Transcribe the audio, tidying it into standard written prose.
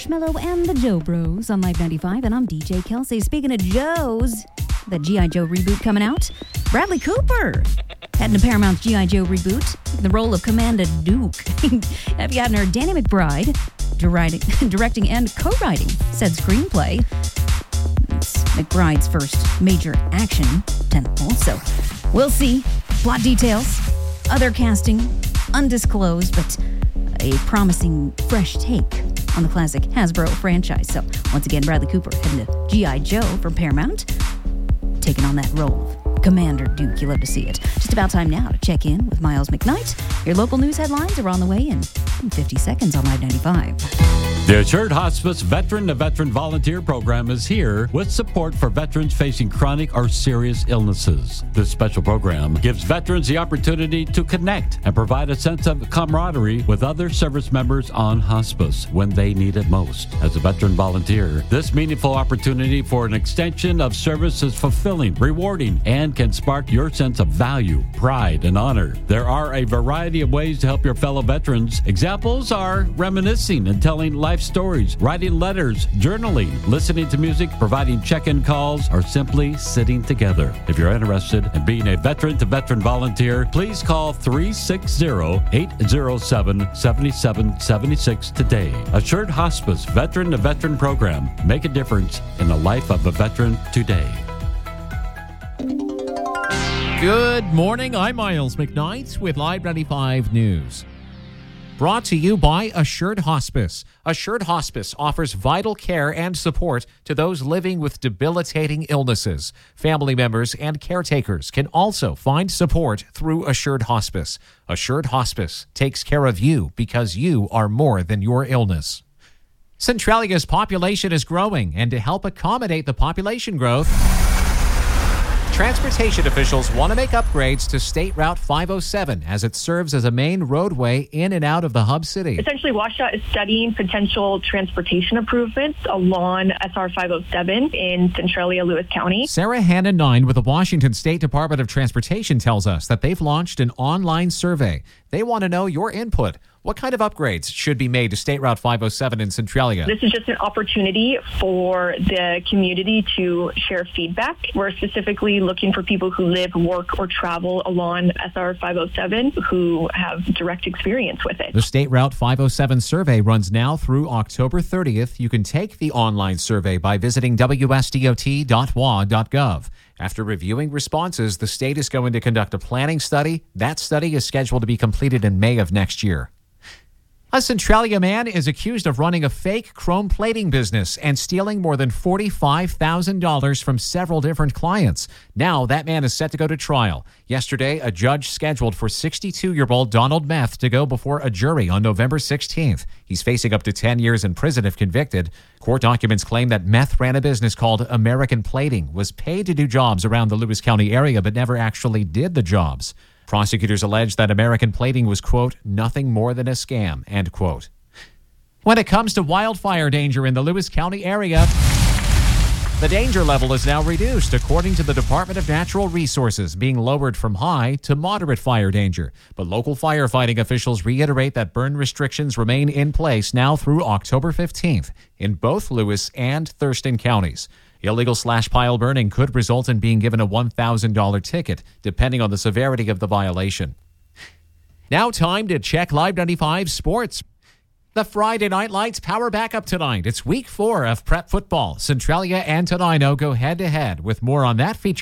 Marshmallow and the Joe Bros on Live 95, and I'm DJ Kelsey. Speaking of Joes, the G.I. Joe reboot coming out. Bradley Cooper heading to Paramount's G.I. Joe reboot in the role of Commander Duke. Have you heard Danny McBride directing and co-writing said screenplay. It's McBride's first major action tentpole, so we'll see. Plot details, other casting, undisclosed, but a promising fresh take on the classic Hasbro franchise. So once again, Bradley Cooper heading to G.I. Joe from Paramount, taking on that role of Commander Duke. You love to see it. Just about time now to check in with Miles McKnight. Your local news headlines are on the way in 50 seconds on Live 95. The Assured Hospice Veteran-to-Veteran Volunteer Program is here with support for veterans facing chronic or serious illnesses. This special program gives veterans the opportunity to connect and provide a sense of camaraderie with other service members on hospice when they need it most. As a veteran volunteer, this meaningful opportunity for an extension of service is fulfilling, rewarding, and can spark your sense of value, pride, and honor. There are a variety of ways to help your fellow veterans. Examples are reminiscing and telling life stories, writing letters, journaling, listening to music, providing check-in calls, or simply sitting together. If you're interested in being a veteran-to-veteran volunteer, please call 360-807-7776 today. Assured Hospice Veteran-to-Veteran Program. Make a difference in the life of a veteran today. Good morning. I'm Miles McKnight with Live 95 News. Brought to you by Assured Hospice. Assured Hospice offers vital care and support to those living with debilitating illnesses. Family members and caretakers can also find support through Assured Hospice. Assured Hospice takes care of you because you are more than your illness. Centralia's population is growing, and to help accommodate the population growth, transportation officials want to make upgrades to State Route 507 as it serves as a main roadway in and out of the hub city. Essentially, WashDOT is studying potential transportation improvements along SR 507 in Centralia, Lewis County. Sarah Hannon-Nine with the Washington State Department of Transportation tells us that they've launched an online survey. They want to know your input. What kind of upgrades should be made to State Route 507 in Centralia? This is just an opportunity for the community to share feedback. We're specifically looking for people who live, work, or travel along SR 507 who have direct experience with it. The State Route 507 survey runs now through October 30th. You can take the online survey by visiting wsdot.wa.gov. After reviewing responses, the state is going to conduct a planning study. That study is scheduled to be completed in May of next year. A Centralia man is accused of running a fake chrome plating business and stealing more than $45,000 from several different clients. Now that man is set to go to trial. Yesterday, a judge scheduled for 62-year-old Donald Meth to go before a jury on November 16th. He's facing up to 10 years in prison if convicted. Court documents claim that Meth ran a business called American Plating, was paid to do jobs around the Lewis County area, but never actually did the jobs. Prosecutors allege that American Plating was, quote, nothing more than a scam, end quote. When it comes to wildfire danger in the Lewis County area, the danger level is now reduced, according to the Department of Natural Resources, being lowered from high to moderate fire danger. But local firefighting officials reiterate that burn restrictions remain in place now through October 15th in both Lewis and Thurston counties. Illegal slash-pile burning could result in being given a $1,000 ticket, depending on the severity of the violation. Now time to check Live 95 Sports. The Friday Night Lights power back up tonight. It's week 4 of prep football. Centralia and Tenino go head-to-head with more on that feature.